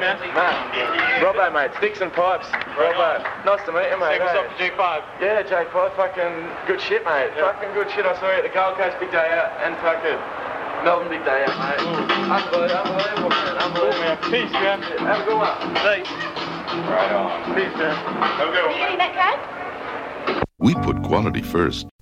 man? Matt. Robbo, mate. Sticks and pipes. Robbo. Nice to meet you, mate. What's up, G5? Yeah, J5. Fucking good shit, mate. Yeah. Fucking good shit. I saw you at the Gold Coast big day out and fucking Melbourne big day out, mate. Unbelievable, man. Unbelievable. Man. Peace, man. Have a good one. Thanks. Right on. Peace, man. Have a good one. Are you getting that card? We put quality first.